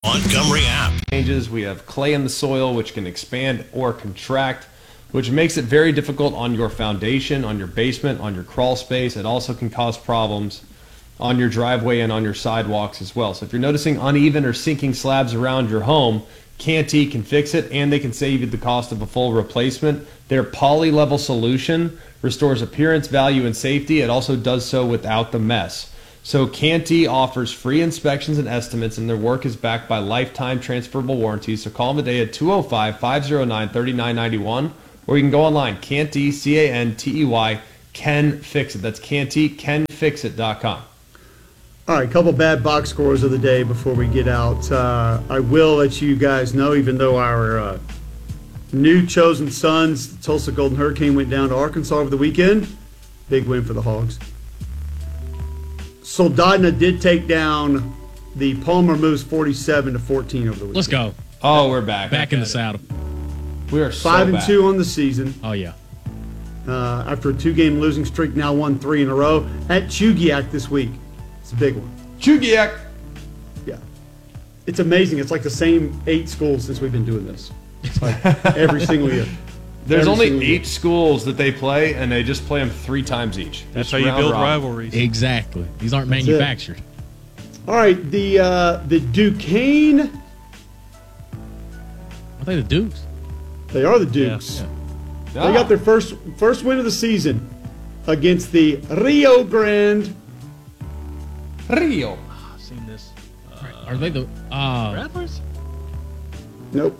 Montgomery app. Changes. We have clay in the soil, which can expand or contract, which makes it very difficult on your foundation, on your basement, on your crawl space. It also can cause problems on your driveway and on your sidewalks as well. So if you're noticing uneven or sinking slabs around your home, Canty can fix it, and they can save you the cost of a full replacement. Their poly-level solution restores appearance, value, and safety. It also does so without the mess. So Canty offers free inspections and estimates, and their work is backed by lifetime transferable warranties. So call them today at 205-509-3991, or you can go online, Canty, C-A-N-T-E-Y, Can Fix It. That's Canty, canfixit.com. All right, a couple bad box scores of the day before we get out. I will let you guys know, even though our new chosen sons, the Tulsa Golden Hurricane, went down to Arkansas over the weekend. Big win for the Hogs. Soldotna did take down the Palmer Moose 47-14 over the weekend. Let's go. Oh, we're back. Back in the saddle. We are so 5-2 on the season. Oh, yeah. After a 2-game losing streak, now won 3 in a row at Chugiak this week. It's a big one. Chugiak. Yeah. It's amazing. It's like the same 8 schools since we've been doing this. It's like every single year. There's Every only single 8 year. schools that they play, and they just play them 3 times each. That's Just how you round build robin. rivalries. Exactly. These aren't That's it. manufactured. All right, the Duquesne, Are they the Dukes? they are the Dukes. Yeah. They got their first win of the season against the Rio Grande. Rio. I've seen this. Are they the Rattlers? Nope.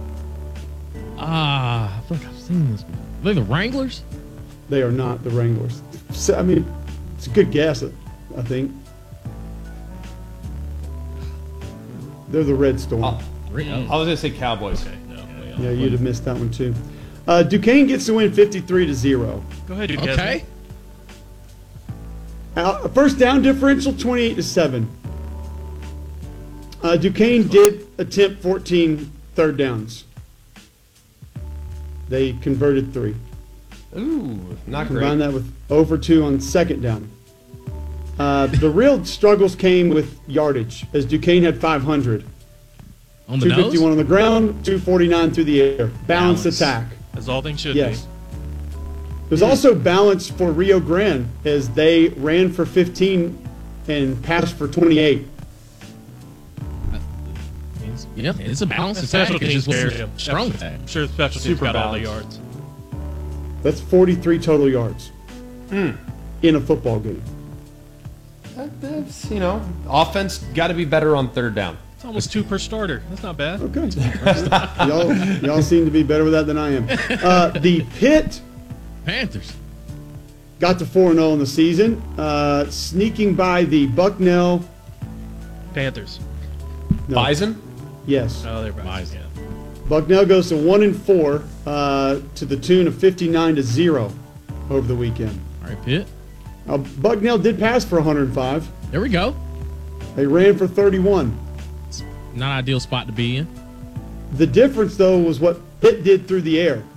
I think I've seen this one. Are they the Wranglers? They are not the Wranglers. So, I mean, it's a good guess, I think. They're the Red Storm. I was going to say Cowboys. Okay, no. Yeah, you'd have missed that one too. Duquesne gets the win 53-0. Go ahead, dude. Okay. First down differential 28-7. Duquesne did attempt 14 third downs. They converted 3. Ooh, not Combine great. that with over 2 on second down. The real struggles came with yardage, as Duquesne had 500. On the 251 nose? on the ground, 249 through the air. Balanced Balance. attack. As all things should Yes. be. There's also balance for Rio Grande, as they ran for 15 and passed for 28. Yeah, it's a balanced The attack. special It just teams wasn't carried a him. strong attack. I'm sure the special teams Super got all the balanced. yards. That's 43 total yards in a football game. That's, offense got to be better on third down. It's almost 2 per starter. That's not bad. Okay. y'all seem to be better with that than I am. The Pitt Panthers. got to 4-0 in the season, sneaking by the Bucknell. Panthers. No, Bison? yes. Oh, they're right. Bison. Yeah. Bucknell goes to 1-4 to the tune of 59-0 over the weekend. All right, Pitt. Bucknell did pass for 105. There we go. They ran for 31. Not an ideal spot to be in. The difference, though, was what Pitt did through the air.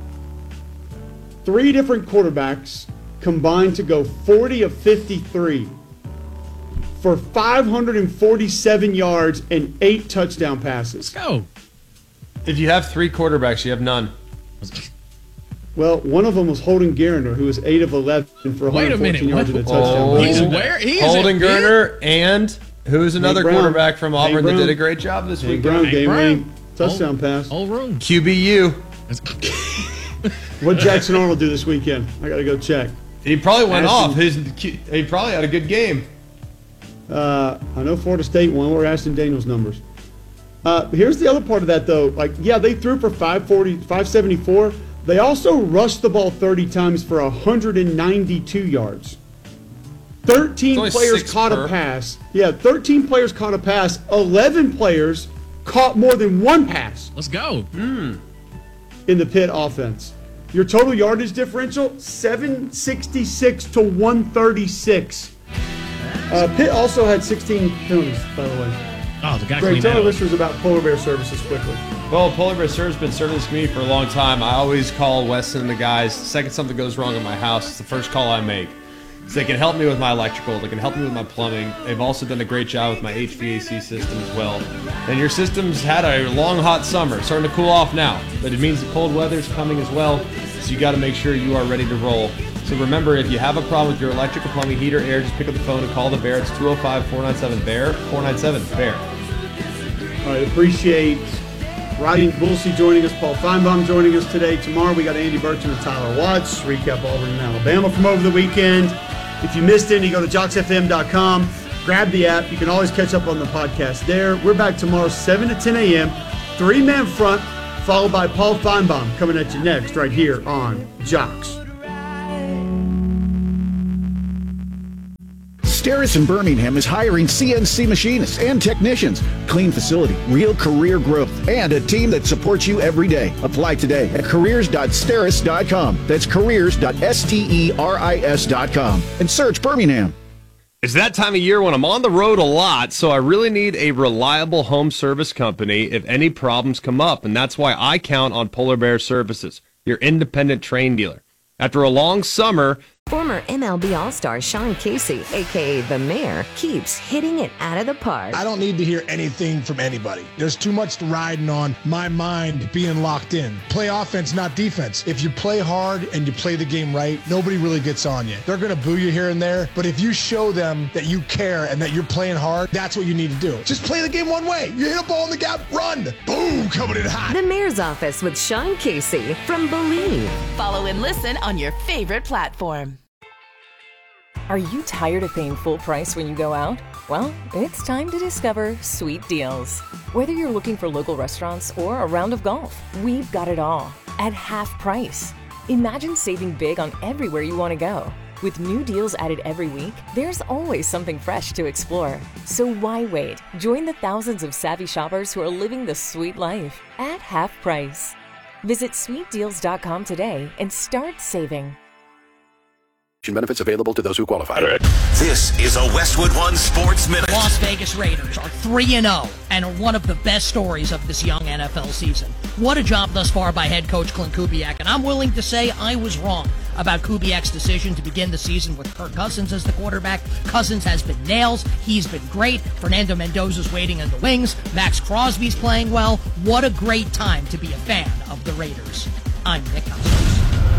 3 different quarterbacks combined to go 40 of 53 for 547 yards and 8 touchdown passes. Let's go. If you have 3 quarterbacks, you have none. Well, one of them was Holden Garner, who was 8 of 11 for Wait a 114 minute, yards and a what? touchdown. Oh. He's where? He is Holden at Pitt? Gerner, and who's another Brown. quarterback from Hank Auburn that Brown. did a great job this Hank week? Brown, Hank game-winning Brown. touchdown pass. Whole room. QBU. What did Jackson Arnold do this weekend? I got to go check. He probably went Ashton- off. He probably had a good game. I know Florida State won. We're Ashton Daniels numbers. Here's the other part of that, though. They threw for 574. They also rushed the ball 30 times for 192 yards. 13 only players 6 caught per. a pass. Yeah, 13 players caught a pass. 11 players caught more than one pass Let's go. in the Pitt offense. Your total yardage differential, 766 to 136. Pitt also had 16 penalties, by the way. Oh, the guy Greg, cleaned tell that our up. listeners about Polar Bear Services quickly. Well, Polar Bear Service has been serving this community for a long time. I always call Weston and the guys. The second something goes wrong at my house, it's the first call I make. So they can help me with my electrical, they can help me with my plumbing. They've also done a great job with my HVAC system as well. And your system's had a long, hot summer. It's starting to cool off now, but it means the cold weather's coming as well. So you got to make sure you are ready to roll. So remember, if you have a problem with your electrical, plumbing, heater, air, just pick up the phone and call the Bear. It's 205-497-BEAR, 497-BEAR. All right, appreciate Ryan Bullsey joining us, Paul Feinbaum joining us today. Tomorrow we got Andy Burton and Tyler Watts. Recap Auburn and Alabama from over the weekend. If you missed any, go to jocksfm.com. Grab the app. You can always catch up on the podcast there. We're back tomorrow, 7 to 10 a.m. 3-man front, followed by Paul Feinbaum coming at you next right here on Jocks. Steris in Birmingham is hiring CNC machinists and technicians. Clean facility, real career growth, and a team that supports you every day. Apply today at careers.steris.com. That's careers.steris.com. And search Birmingham. It's that time of year when I'm on the road a lot, so I really need a reliable home service company if any problems come up, and that's why I count on Polar Bear Services, your independent train dealer. After a long summer, former MLB All-Star Sean Casey, a.k.a. The Mayor, keeps hitting it out of the park. I don't need to hear anything from anybody. There's too much riding on my mind being locked in. Play offense, not defense. If you play hard and you play the game right, nobody really gets on you. They're going to boo you here and there, but if you show them that you care and that you're playing hard, that's what you need to do. Just play the game one way. You hit a ball in the gap, run. Boom, coming in hot. The Mayor's Office with Sean Casey from Believe. Follow and listen on your favorite platform. Are you tired of paying full price when you go out? Well, it's time to discover Sweet Deals. Whether you're looking for local restaurants or a round of golf, we've got it all at half price. Imagine saving big on everywhere you want to go. With new deals added every week, there's always something fresh to explore. So why wait? Join the thousands of savvy shoppers who are living the sweet life at half price. Visit sweetdeals.com today and start saving. Benefits available to those who qualify. This is a Westwood One Sports Minute. Las Vegas Raiders are 3-0 and are one of the best stories of this young NFL season. What a job thus far by head coach Clint Kubiak, and I'm willing to say I was wrong about Kubiak's decision to begin the season with Kirk Cousins as the quarterback. Cousins has been nails. He's been great. Fernando Mendoza's waiting in the wings. Max Crosby's playing well. What a great time to be a fan of the Raiders. I'm Nick Cousins.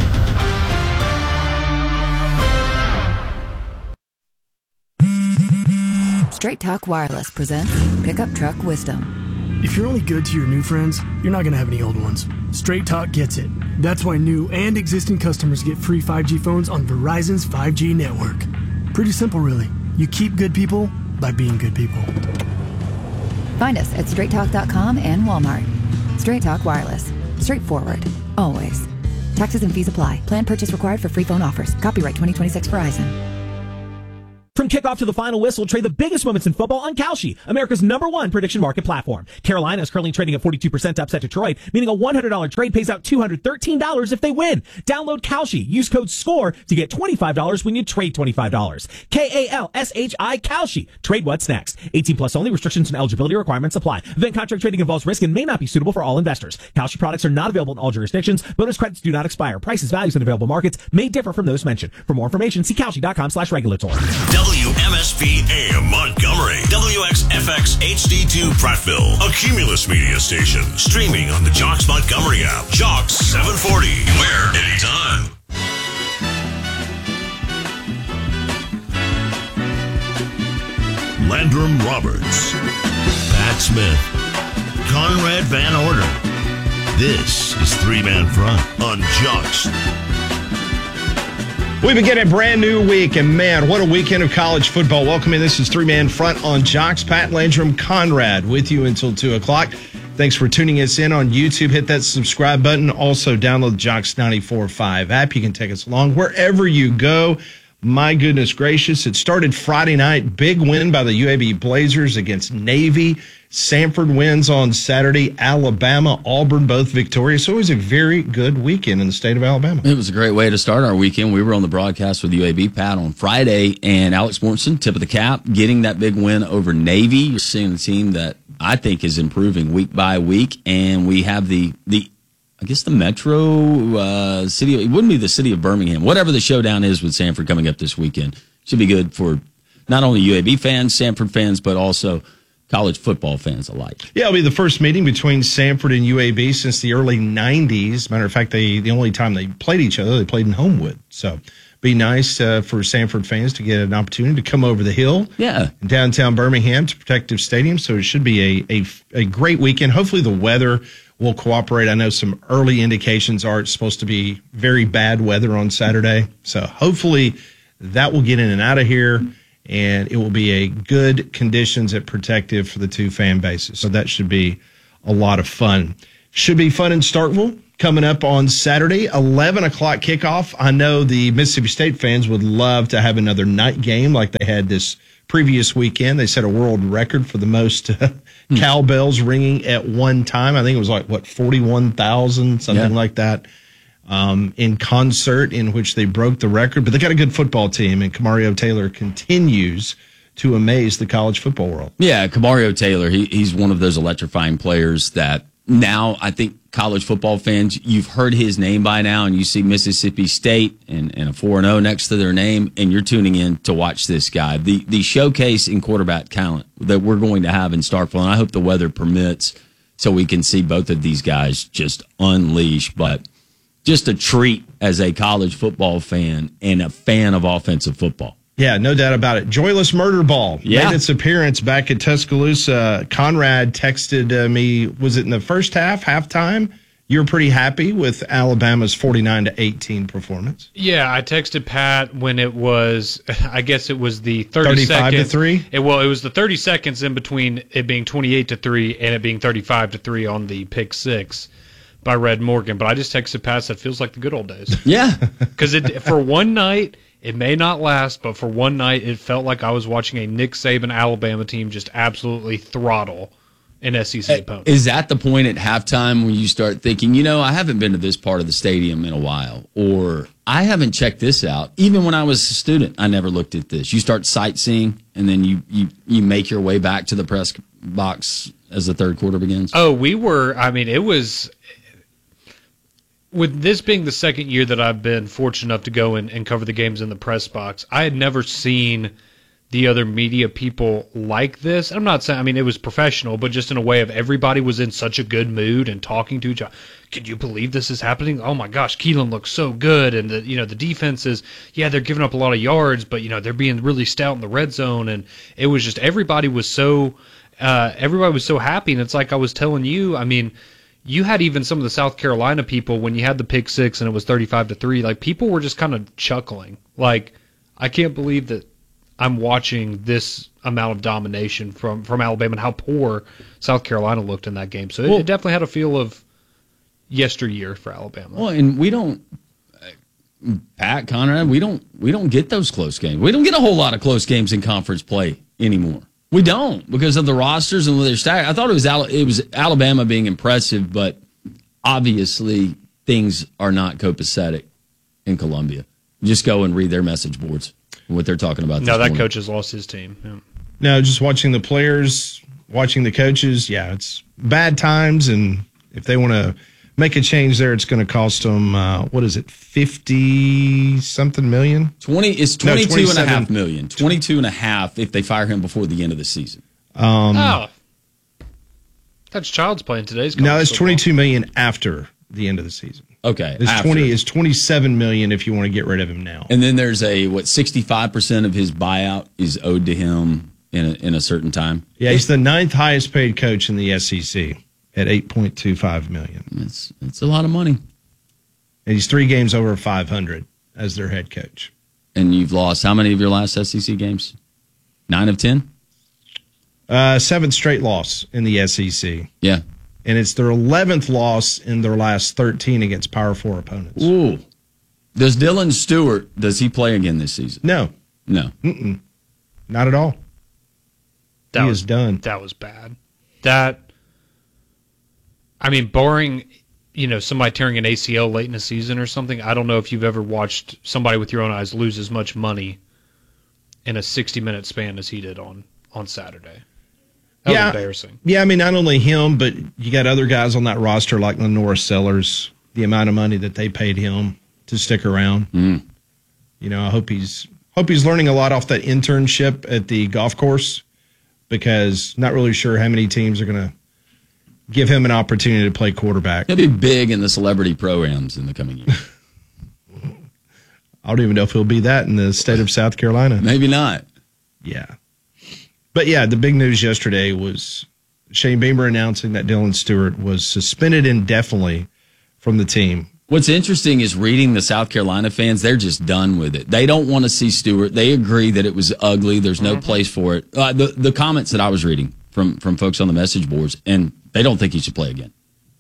Straight Talk Wireless presents Pickup Truck Wisdom. If you're only good to your new friends, you're not going to have any old ones. Straight Talk gets it. That's why new and existing customers get free 5G phones on Verizon's 5G network. Pretty simple, really. You keep good people by being good people. Find us at straighttalk.com and Walmart. Straight Talk Wireless. Straightforward. Always. Taxes and fees apply. Plan purchase required for free phone offers. Copyright 2026 Verizon. From kickoff to the final whistle, trade the biggest moments in football on Kalshi, America's #1 prediction market platform. Carolina is currently trading at 42% to upset Detroit, meaning a $100 trade pays out $213 if they win. Download Kalshi. Use code SCORE to get $25 when you trade $25. Kalshi. Kalshi. Trade what's next. 18 plus only. Restrictions and eligibility requirements apply. Event contract trading involves risk and may not be suitable for all investors. Kalshi products are not available in all jurisdictions. Bonus credits do not expire. Prices, values, and available markets may differ from those mentioned. For more information, see Kalshi.com/regulatory. WMSP AM Montgomery, WXFX HD2 Prattville, a Cumulus media station, streaming on the Jocks Montgomery app. Jocks 740, where anytime. Landrum Roberts, Pat Smith, Conrad Van Order. This is 3-Man Front on Jocks. We begin a brand new week, and man, what a weekend of college football. Welcome in. This is 3-Man Front on Jocks. Pat Landrum, Conrad with you until 2 o'clock. Thanks for tuning us in on YouTube. Hit that subscribe button. Also, download the Jocks 94.5 app. You can take us along wherever you go. My goodness gracious. It started Friday night. Big win by the UAB Blazers against Navy. Samford wins on Saturday. Alabama, Auburn, both victorious. So it was a very good weekend in the state of Alabama. It was a great way to start our weekend. We were on the broadcast with UAB, Pat, on Friday, and Alex Morrison, tip of the cap, getting that big win over Navy. You're seeing a team that I think is improving week by week, and we have the I guess the Metro city. It wouldn't be the city of Birmingham. Whatever the showdown is with Sanford coming up this weekend, should be good for not only UAB fans, Sanford fans, but also college football fans alike. Yeah, it'll be the first meeting between Sanford and UAB since the early 90s. Matter of fact, the only time they played each other, they played in Homewood. So be nice for Sanford fans to get an opportunity to come over the hill in downtown Birmingham to Protective Stadium. So it should be a great weekend. Hopefully the weather will cooperate. I know some early indications are it's supposed to be very bad weather on Saturday. So hopefully that will get in and out of here, and it will be a good conditions at Protective for the two fan bases. So that should be a lot of fun. Should be fun in Starkville coming up on Saturday, 11 o'clock kickoff. I know the Mississippi State fans would love to have another night game like they had this previous weekend. They set a world record for the most cowbells ringing at one time. I think it was 41,000, something like that, in concert, in which they broke the record. But they got a good football team, and Kamario Taylor continues to amaze the college football world. Yeah, Kamario Taylor, he's one of those electrifying players that now I think college football fans, you've heard his name by now, and you see Mississippi State and a 4-0 next to their name, and you're tuning in to watch this guy. The showcase in quarterback talent that we're going to have in Starkville, and I hope the weather permits so we can see both of these guys just unleash, but just a treat as a college football fan and a fan of offensive football. Yeah, no doubt about it. Joyless Murder Ball made its appearance back at Tuscaloosa. Conrad texted me, was it in the first halftime? You were pretty happy with Alabama's 49-18 performance. Yeah, I texted Pat when it was, I guess it was the 30 seconds. 35-3? It was the 30 seconds in between it being 28-3 and it being 35-3 on the pick six by Red Morgan. But I just texted Pat, said, feels like the good old days. Yeah. Because for one night, it may not last, but for one night, it felt like I was watching a Nick Saban Alabama team just absolutely throttle an SEC opponent. Is that the point at halftime when you start thinking, I haven't been to this part of the stadium in a while, or I haven't checked this out. Even when I was a student, I never looked at this. You start sightseeing, and then you make your way back to the press box as the third quarter begins? Oh, it was... With this being the second year that I've been fortunate enough to go and cover the games in the press box, I had never seen the other media people like this. I'm not saying, it was professional, but just in a way of everybody was in such a good mood and talking to each other. Could you believe this is happening? Oh my gosh, Keelan looks so good. And the defense is, they're giving up a lot of yards, but they're being really stout in the red zone. And it was just, everybody was so happy. And it's like I was telling you, you had even some of the South Carolina people when you had the pick six and it was 35-3. Like, people were just kind of chuckling. Like, I can't believe that I'm watching this amount of domination from Alabama and how poor South Carolina looked in that game. So it definitely had a feel of yesteryear for Alabama. Well, and we don't, Pat, Conrad, we don't get those close games. We don't get a whole lot of close games in conference play anymore. We don't, because of the rosters and their stack. I thought it was Alabama being impressive, but obviously things are not copacetic in Columbia. Just go and read their message boards and what they're talking about. No, that coach has lost his team. Yeah. No, just watching the players, watching the coaches. Yeah, it's bad times, and if they want to make a change there, it's going to cost them, 50-something million? It's $22.5 million. $22.5 if they fire him before the end of the season. That's Child's playing today's college No, it's football. $22 million after the end of the season. Okay. It's $27 million if you want to get rid of him now. And then there's 65% of his buyout is owed to him in a certain time. Yeah, he's the ninth highest paid coach in the SEC. At $8.25 million. It's a lot of money. And he's 3 games over 500 as their head coach. And you've lost how many of your last SEC games? 9 of 10? 7th straight loss in the SEC. Yeah. And it's their 11th loss in their last 13 against Power 4 opponents. Ooh. Does Dylan Stewart, does he play again this season? No. Mm-mm. Not at all. He is done. That was bad. Barring, somebody tearing an ACL late in the season or something, I don't know if you've ever watched somebody with your own eyes lose as much money in a 60-minute span as he did on Saturday. That was embarrassing. Yeah, I mean, not only him, but you got other guys on that roster like Lenora Sellers, the amount of money that they paid him to stick around. Mm. You know, I hope he's learning a lot off that internship at the golf course, because not really sure how many teams are going to give him an opportunity to play quarterback. He'll be big in the celebrity programs in the coming years. I don't even know if he'll be that in the state of South Carolina. Maybe not. Yeah. But yeah, the big news yesterday was Shane Beamer announcing that Dylan Stewart was suspended indefinitely from the team. What's interesting is reading the South Carolina fans, they're just done with it. They don't want to see Stewart. They agree that it was ugly. There's no place for it. The comments that I was reading from folks on the message boards, and they don't think he should play again.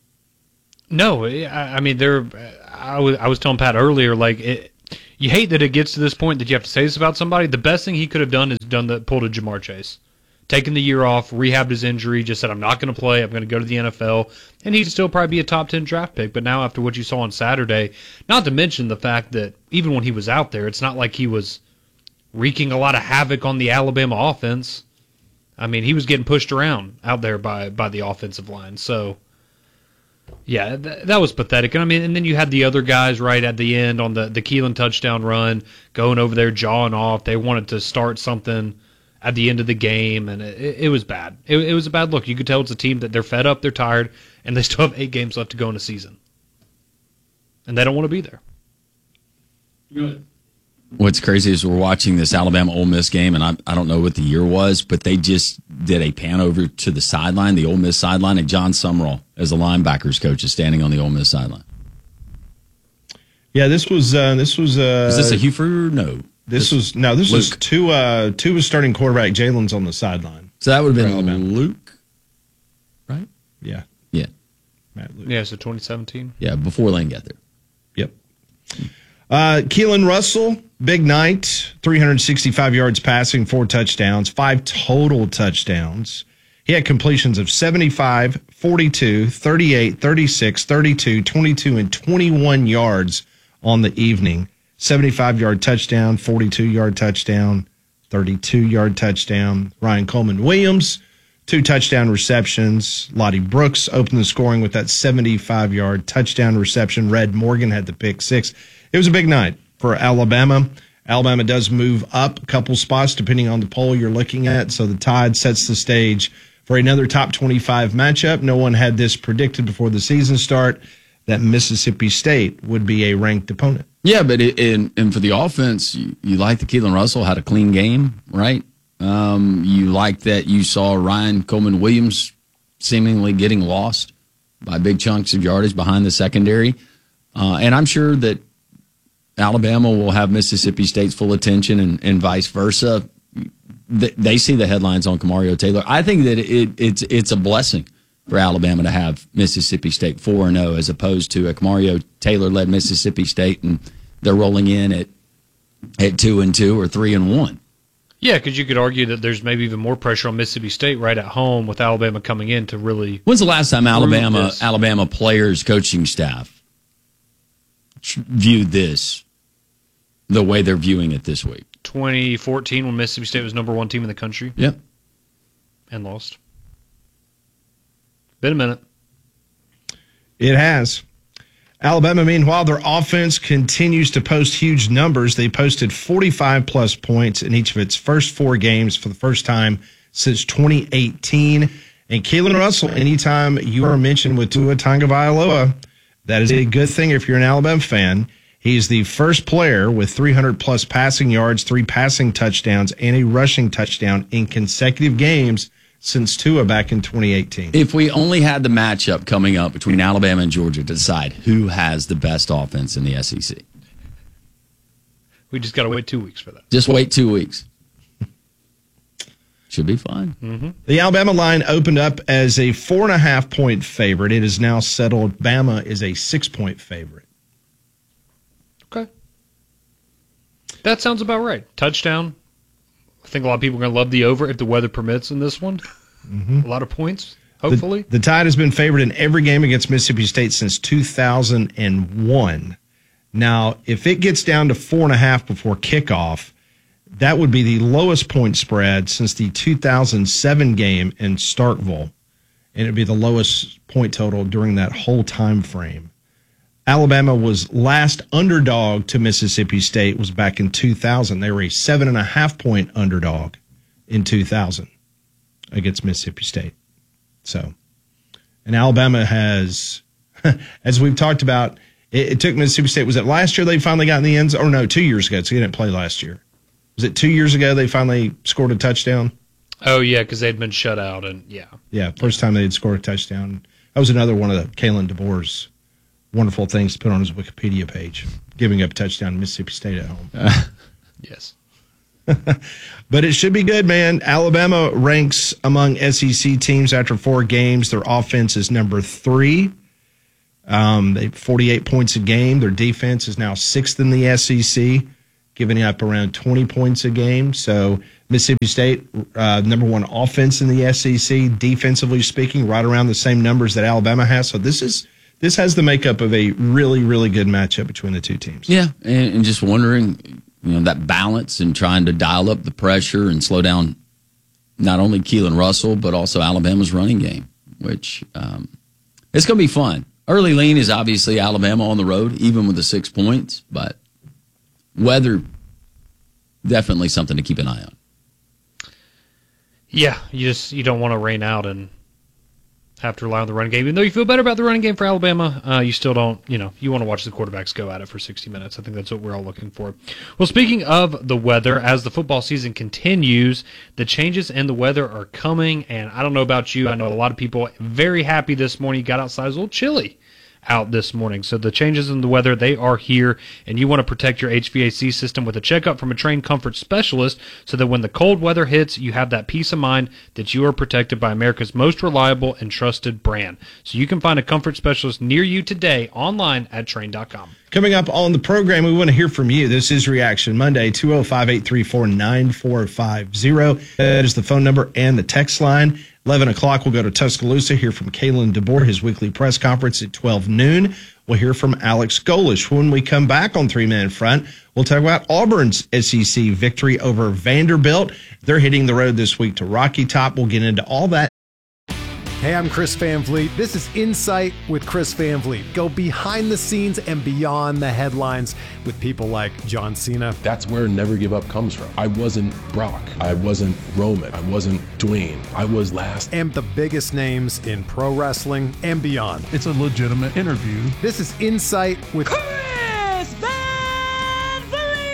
No, I mean, I was telling Pat earlier, you hate that it gets to this point that you have to say this about somebody. The best thing he could have done is pulled a Jamar Chase. Taken the year off, rehabbed his injury, just said, I'm not going to play, I'm going to go to the NFL, and he'd still probably be a top 10 draft pick. But now after what you saw on Saturday, not to mention the fact that even when he was out there, it's not like he was wreaking a lot of havoc on the Alabama offense. I mean, he was getting pushed around out there by the offensive line. So, yeah, that was pathetic. And I mean, and then you had the other guys right at the end on the Keelan touchdown run, going over there, jawing off. They wanted to start something at the end of the game, and it was bad. It was a bad look. You could tell it's a team that they're fed up, they're tired, and they still have 8 games left to go in the season. And they don't want to be there. Good. What's crazy is we're watching this Alabama-Ole Miss game, and I don't know what the year was, but they just did a pan over to the sideline, the Ole Miss sideline, and John Sumrall, as the linebackers coach, is standing on the Ole Miss sideline. Yeah, this was. Is this a Huford? No. This was Tua starting quarterback. Jalen's on the sideline. So that would have been Luke, right? Yeah. Yeah. Matt Luke. Yeah, so 2017. Yeah, before Lane got there. Yep. Keelan Russell, big night, 365 yards passing, 4 touchdowns, 5 total touchdowns. He had completions of 75, 42, 38, 36, 32, 22, and 21 yards on the evening. 75-yard touchdown, 42-yard touchdown, 32-yard touchdown. Ryan Coleman-Williams, 2 touchdown receptions. Lottie Brooks opened the scoring with that 75-yard touchdown reception. Red Morgan had the pick 6. It was a big night for Alabama. Alabama does move up a couple spots depending on the poll you're looking at, so the Tide sets the stage for another top 25 matchup. No one had this predicted before the season start, that Mississippi State would be a ranked opponent. Yeah, but and for the offense, you like that Keelan Russell had a clean game, right? You like that you saw Ryan Coleman-Williams seemingly getting lost by big chunks of yardage behind the secondary. And I'm sure that Alabama will have Mississippi State's full attention and vice versa. They see the headlines on Camario Taylor. I think that it's a blessing for Alabama to have Mississippi State 4-0 as opposed to a Camario Taylor-led Mississippi State, and they're rolling in at 2-2 or 3-1. Yeah, because you could argue that there's maybe even more pressure on Mississippi State right at home with Alabama coming in to really. When's the last time Alabama players, coaching staff viewed this the way they're viewing it this week? 2014, when Mississippi State was number 1 team in the country. Yep. And lost. Been a minute. It has. Alabama, meanwhile, their offense continues to post huge numbers. They posted 45-plus points in each of its first 4 games for the first time since 2018. And Keelan Russell, anytime you are mentioned with Tua Tagovailoa, that is a good thing if you're an Alabama fan. He's the first player with 300-plus passing yards, 3 passing touchdowns, and a rushing touchdown in consecutive games since Tua back in 2018. If we only had the matchup coming up between Alabama and Georgia to decide who has the best offense in the SEC. We just got to wait 2 weeks for that. Just wait 2 weeks. Should be fine. Mm-hmm. The Alabama line opened up as a 4.5-point favorite. It is now settled. Bama is a 6-point favorite. Okay. That sounds about right. Touchdown. I think a lot of people are going to love the over if the weather permits in this one. Mm-hmm. A lot of points, hopefully. The Tide has been favored in every game against Mississippi State since 2001. Now, if it gets down to 4.5 before kickoff, that would be the lowest point spread since the 2007 game in Starkville, and it would be the lowest point total during that whole time frame. Alabama was last underdog to Mississippi State was back in 2000. They were a 7.5-point underdog in 2000 against Mississippi State. So, and Alabama has, as we've talked about, it took Mississippi State. Was it last year they finally got in the end zone? Or no, 2 years ago. So they didn't play last year. Was it 2 years ago they finally scored a touchdown? Oh, yeah, because they'd been shut out. And yeah, first time they'd scored a touchdown. That was another one of the Kalen DeBoer's wonderful things to put on his Wikipedia page, giving up a touchdown to Mississippi State at home. Yes. But it should be good, man. Alabama ranks among SEC teams after 4 games. Their offense is number 3. They have 48 points a game. Their defense is now 6th in the SEC, giving up around 20 points a game. So Mississippi State, number 1 offense in the SEC, defensively speaking, right around the same numbers that Alabama has. So this has the makeup of a really, really good matchup between the two teams. Yeah, and just wondering, that balance and trying to dial up the pressure and slow down not only Keelan Russell, but also Alabama's running game, which it's going to be fun. Early lean is obviously Alabama on the road, even with the 6 points, but weather, definitely something to keep an eye on. Yeah, you don't want to rain out and have to rely on the running game. Even though you feel better about the running game for Alabama, you still don't, you want to watch the quarterbacks go at it for 60 minutes. I think that's what we're all looking for. Well, speaking of the weather, as the football season continues, the changes in the weather are coming, and I don't know about you. I know a lot of people very happy this morning. Got outside. It was a little chilly out this morning. So the changes in the weather, they are here, and you want to protect your HVAC system with a checkup from a trained comfort specialist so that when the cold weather hits, you have that peace of mind that you are protected by America's most reliable and trusted brand. So you can find a comfort specialist near you today online at Trane.com. Coming up on the program, we want to hear from you. This is Reaction Monday, 205-834-9450. That is the phone number and the text line. 11 o'clock, we'll go to Tuscaloosa, hear from Kalen DeBoer, his weekly press conference at 12 noon. We'll hear from Alex Golish. When we come back on 3 Man Front, we'll talk about Auburn's SEC victory over Vanderbilt. They're hitting the road this week to Rocky Top. We'll get into all that. Hey, I'm Chris Van Vliet. This is Insight with Chris Van Vliet. Go behind the scenes and beyond the headlines with people like John Cena. That's where Never Give Up comes from. I wasn't Brock. I wasn't Roman. I wasn't Dwayne. I was last. And the biggest names in pro wrestling and beyond. It's a legitimate interview. This is Insight with Chris Van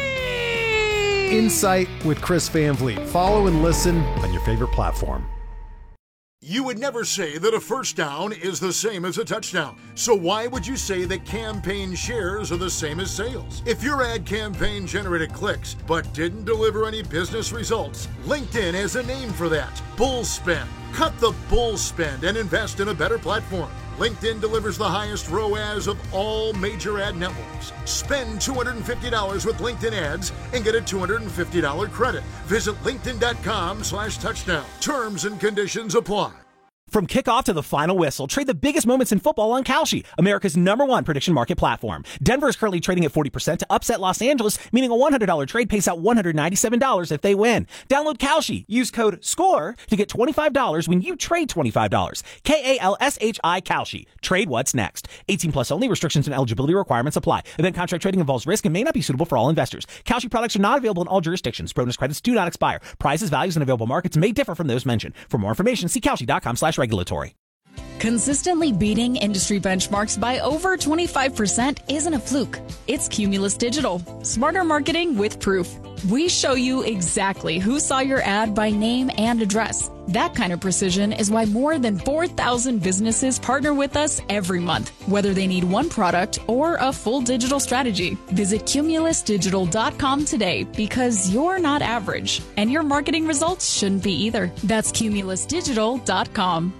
Vliet. Insight with Chris Van Vliet. Follow and listen on your favorite platform. You would never say that a first down is the same as a touchdown. So why would you say that campaign shares are the same as sales? If your ad campaign generated clicks but didn't deliver any business results, LinkedIn has a name for that: bull spend. Cut the bull spend and invest in a better platform. LinkedIn delivers the highest ROAS of all major ad networks. Spend $250 with LinkedIn ads and get a $250 credit. Visit linkedin.com/touchdown. Terms and conditions apply. From kickoff to the final whistle, trade the biggest moments in football on Kalshi, America's #1 prediction market platform. Denver is currently trading at 40% to upset Los Angeles, meaning a $100 trade pays out $197 if they win. Download Kalshi. Use code SCORE to get $25 when you trade $25. KALSHI Kalshi. Trade what's next. 18 plus only. Restrictions and eligibility requirements apply. Event contract trading involves risk and may not be suitable for all investors. Kalshi products are not available in all jurisdictions. Bonus credits do not expire. Prices, values, and available markets may differ from those mentioned. For more information, see Kalshi.com/regulatory. Consistently beating industry benchmarks by over 25% isn't a fluke. It's Cumulus Digital. Smarter marketing with proof. We show you exactly who saw your ad by name and address. That kind of precision is why more than 4,000 businesses partner with us every month, whether they need one product or a full digital strategy. Visit cumulusdigital.com today because you're not average, and your marketing results shouldn't be either. That's cumulusdigital.com.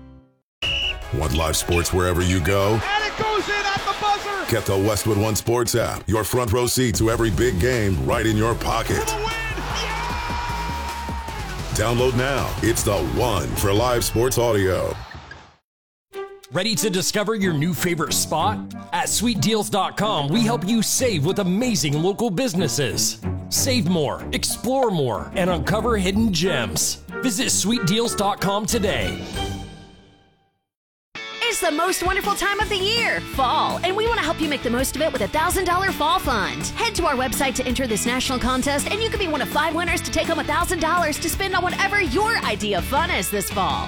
Want live sports wherever you go? And it goes in at the buzzer. Get the Westwood One Sports app. Your front row seat to every big game right in your pocket. Download now. It's the one for live sports audio. Ready to discover your new favorite spot? At sweetdeals.com, we help you save with amazing local businesses. Save more, explore more, and uncover hidden gems. Visit sweetdeals.com today. It's the most wonderful time of the year, fall, and we want to help you make the most of it with a $1,000 fall fund. Head to our website to enter this national contest, and you could be one of 5 winners to take home $1,000 to spend on whatever your idea of fun is this fall.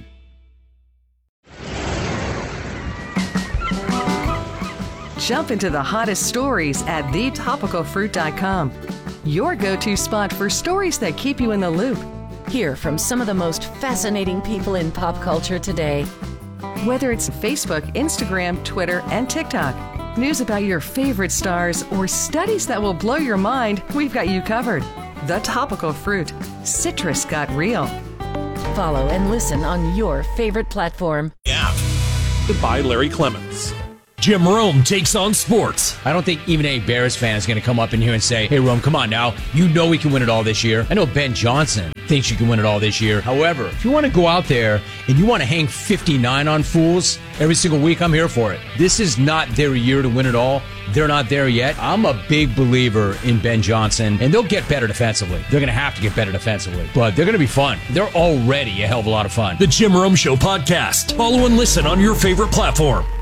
Jump into the hottest stories at thetopicalfruit.com. Your go-to spot for stories that keep you in the loop. Hear from some of the most fascinating people in pop culture today. Whether it's Facebook, Instagram, Twitter, and TikTok, news about your favorite stars, or studies that will blow your mind, we've got you covered. The Topical Fruit. Citrus got real. Follow and listen on your favorite platform. By Larry Clements. Jim Rome takes on sports. I don't think even a Bears fan is going to come up in here and say, hey, Rome, come on now. You know we can win it all this year. I know Ben Johnson thinks you can win it all this year. However, if you want to go out there and you want to hang 59 on fools every single week, I'm here for it. This is not their year to win it all. They're not there yet. I'm a big believer in Ben Johnson, and they'll get better defensively. They're going to have to get better defensively, but they're going to be fun. They're already a hell of a lot of fun. The Jim Rome Show podcast. Follow and listen on your favorite platform.